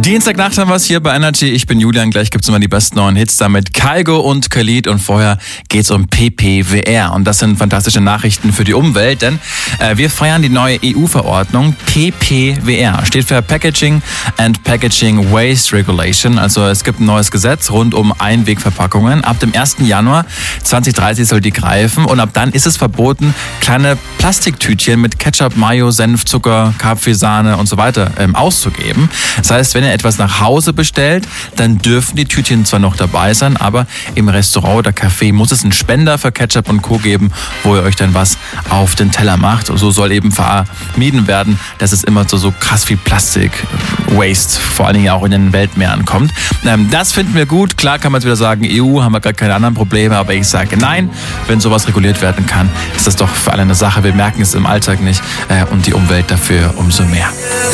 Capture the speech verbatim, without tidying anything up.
Dienstagnacht haben wir es hier bei Energy. Ich bin Julian. Gleich gibt es immer die besten neuen Hits da mit Kygo und Khalid. Und vorher geht es um P P W R. Und das sind fantastische Nachrichten für die Umwelt, denn äh, wir feiern die neue E U-Verordnung P P W R. Steht für Packaging and Packaging Waste Regulation. Also es gibt ein neues Gesetz rund um Einwegverpackungen. Ab dem ersten Januar zweitausenddreißig soll die greifen. Und ab dann ist es verboten, kleine Plastiktütchen mit Ketchup, Mayo, Senf, Zucker, Kaffeesahne und so weiter ähm, auszugeben. Das heißt, wenn ihr etwas nach Hause bestellt, dann dürfen die Tütchen zwar noch dabei sein, aber im Restaurant oder Café muss es einen Spender für Ketchup und Co. geben, wo ihr euch dann was auf den Teller macht. Und so soll eben vermieden werden, dass es immer zu so krass viel Plastik-Waste, vor allen Dingen auch in den Weltmeeren kommt. Ähm, das finden wir gut. Klar kann man jetzt wieder sagen, E U, haben wir gar keine anderen Probleme, aber ich sage nein, wenn sowas reguliert werden kann, ist das doch für alle eine Sache. Wir merken es im Alltag nicht äh, und die Umwelt dafür umso mehr.